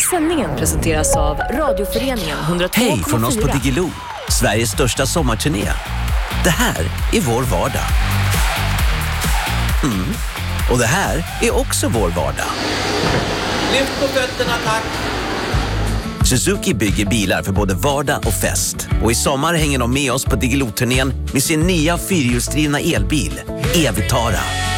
Sändningen presenteras av Radioföreningen 102,4. Hej från oss på Digilo, Sveriges största sommarturné. Det här är vår vardag. Och det här är också vår vardag. Lyft på fötterna, tack. Suzuki bygger bilar för både vardag och fest. Och i sommar hänger de med oss på Digilo-turnén med sin nya fyrhjulsdrivna elbil, e-Vitara.